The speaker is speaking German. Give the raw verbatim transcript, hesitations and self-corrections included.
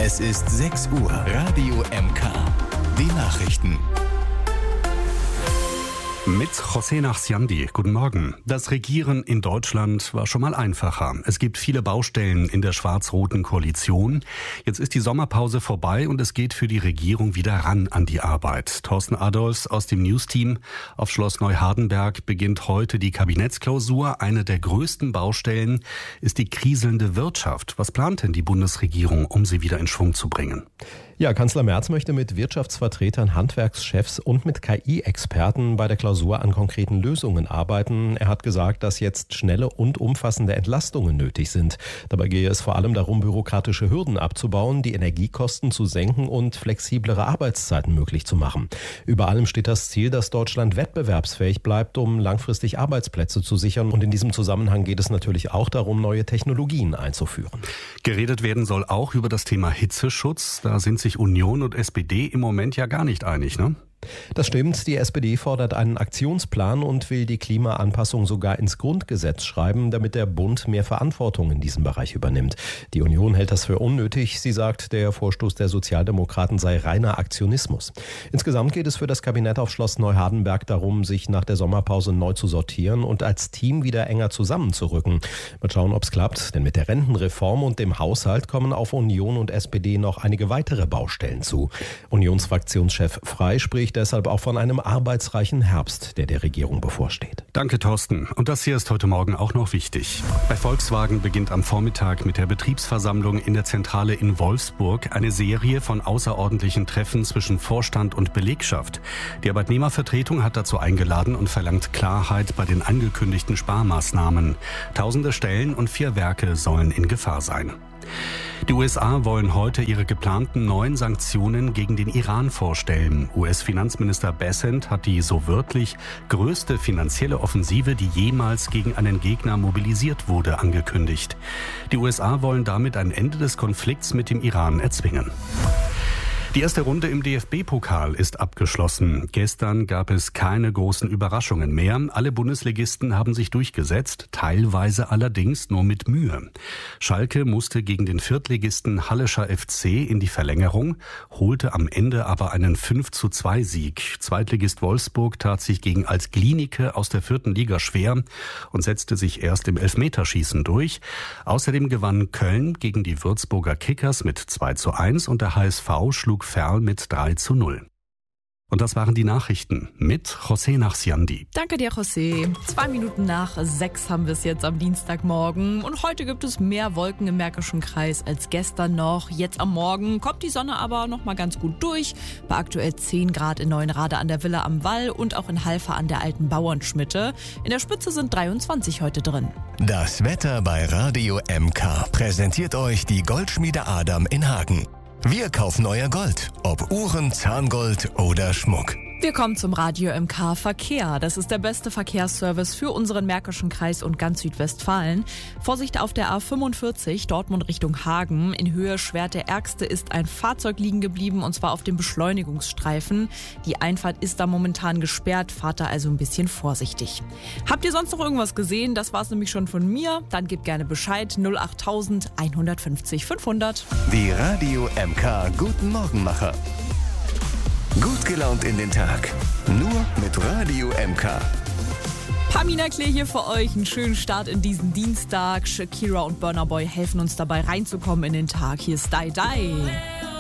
Es ist sechs Uhr. Radio M K. Die Nachrichten. Mit José Nachsiandi. Guten Morgen. Das Regieren in Deutschland war schon mal einfacher. Es gibt viele Baustellen in der schwarz-roten Koalition. Jetzt ist die Sommerpause vorbei und es geht für die Regierung wieder ran an die Arbeit. Thorsten Adolfs aus dem News-Team auf Schloss Neuhardenberg beginnt heute die Kabinettsklausur. Eine der größten Baustellen ist die kriselnde Wirtschaft. Was plant denn die Bundesregierung, um sie wieder in Schwung zu bringen? Ja, Kanzler Merz möchte mit Wirtschaftsvertretern, Handwerkschefs und mit K I-Experten bei der Klausur an konkreten Lösungen arbeiten. Er hat gesagt, dass jetzt schnelle und umfassende Entlastungen nötig sind. Dabei gehe es vor allem darum, bürokratische Hürden abzubauen, die Energiekosten zu senken und flexiblere Arbeitszeiten möglich zu machen. Über allem steht das Ziel, dass Deutschland wettbewerbsfähig bleibt, um langfristig Arbeitsplätze zu sichern. Und in diesem Zusammenhang geht es natürlich auch darum, neue Technologien einzuführen. Geredet werden soll auch über das Thema Hitzeschutz. Da sind sich Union und S P D im Moment ja gar nicht einig, ne? Das stimmt. Die S P D fordert einen Aktionsplan und will die Klimaanpassung sogar ins Grundgesetz schreiben, damit der Bund mehr Verantwortung in diesem Bereich übernimmt. Die Union hält das für unnötig. Sie sagt, der Vorstoß der Sozialdemokraten sei reiner Aktionismus. Insgesamt geht es für das Kabinett auf Schloss Neuhardenberg darum, sich nach der Sommerpause neu zu sortieren und als Team wieder enger zusammenzurücken. Mal schauen, ob es klappt, denn mit der Rentenreform und dem Haushalt kommen auf Union und S P D noch einige weitere Baustellen zu. Unionsfraktionschef Frey spricht deshalb auch von einem arbeitsreichen Herbst, der der Regierung bevorsteht. Danke, Thorsten. Und das hier ist heute Morgen auch noch wichtig. Bei Volkswagen beginnt am Vormittag mit der Betriebsversammlung in der Zentrale in Wolfsburg eine Serie von außerordentlichen Treffen zwischen Vorstand und Belegschaft. Die Arbeitnehmervertretung hat dazu eingeladen und verlangt Klarheit bei den angekündigten Sparmaßnahmen. Tausende Stellen und vier Werke sollen in Gefahr sein. Die U S A wollen heute ihre geplanten neuen Sanktionen gegen den Iran vorstellen. U S-Finanzminister Bessent hat die so wörtlich größte finanzielle Offensive, die jemals gegen einen Gegner mobilisiert wurde, angekündigt. Die U S A wollen damit ein Ende des Konflikts mit dem Iran erzwingen. Die erste Runde im D F B-Pokal ist abgeschlossen. Gestern gab es keine großen Überraschungen mehr. Alle Bundesligisten haben sich durchgesetzt, teilweise allerdings nur mit Mühe. Schalke musste gegen den Viertligisten Hallischer F C in die Verlängerung, holte am Ende aber einen fünf zu zwei Sieg. Zweitligist Wolfsburg tat sich gegen Altglienicke aus der vierten Liga schwer und setzte sich erst im Elfmeterschießen durch. Außerdem gewann Köln gegen die Würzburger Kickers mit zwei zu eins und der H S V schlug Ferl mit drei zu null. Und das waren die Nachrichten mit José Nachsiandi. Danke dir, José. Zwei Minuten nach sechs haben wir es jetzt am Dienstagmorgen. Und heute gibt es mehr Wolken im Märkischen Kreis als gestern noch. Jetzt am Morgen kommt die Sonne aber noch mal ganz gut durch. Bei aktuell zehn Grad in Neuenrade an der Villa am Wall und auch in Halver an der alten Bauernschmitte. In der Spitze sind dreiundzwanzig heute drin. Das Wetter bei Radio M K präsentiert euch die Goldschmiede Adam in Hagen. Wir kaufen euer Gold, ob Uhren, Zahngold oder Schmuck. Wir kommen zum Radio M K Verkehr. Das ist der beste Verkehrsservice für unseren Märkischen Kreis und ganz Südwestfalen. Vorsicht auf der A fünfundvierzig, Dortmund Richtung Hagen. In Höhe Schwerte-Ärgste ist ein Fahrzeug liegen geblieben und zwar auf dem Beschleunigungsstreifen. Die Einfahrt ist da momentan gesperrt, fahrt da also ein bisschen vorsichtig. Habt ihr sonst noch irgendwas gesehen? Das war's nämlich schon von mir. Dann gebt gerne Bescheid. null acht eins fünf null fünfhundert. Die Radio M K Guten Morgenmacher. Gut gelaunt in den Tag. Nur mit Radio M K. Pamina Klee hier für euch. Einen schönen Start in diesen Dienstag. Shakira und Burna Boy helfen uns dabei reinzukommen in den Tag. Hier ist Die Die.